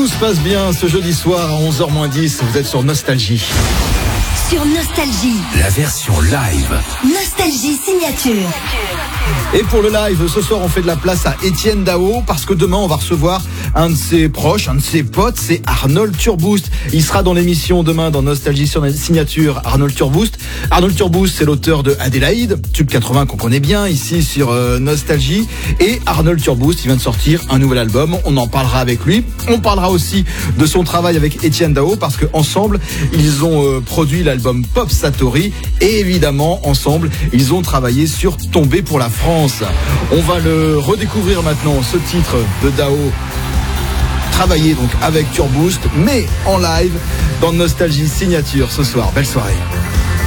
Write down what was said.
Tout se passe bien ce jeudi soir à 11h-10. Vous êtes sur Nostalgie. Sur Nostalgie. La version live. Nostalgie signature. Et pour le live, ce soir, on fait de la place à Etienne Dao parce que demain, on va recevoir un de ses proches, un de ses potes, c'est Arnold Turboust. Il sera dans l'émission demain dans Nostalgie sur signature, Arnold Turboust. Arnold Turboust, c'est l'auteur de Adélaïde, Tube 80 qu'on connaît bien ici sur Nostalgie. Et Arnold Turboust, il vient de sortir un nouvel album. On en parlera avec lui. On parlera aussi de son travail avec Etienne Dao parce qu'ensemble, ils ont produit l'album Pop Satori. Et évidemment, ensemble, ils ont travaillé sur Tomber pour la France. On va le redécouvrir maintenant, ce titre de Dao, travaillé donc avec Turboust, mais en live dans Nostalgie signature ce soir. Belle soirée.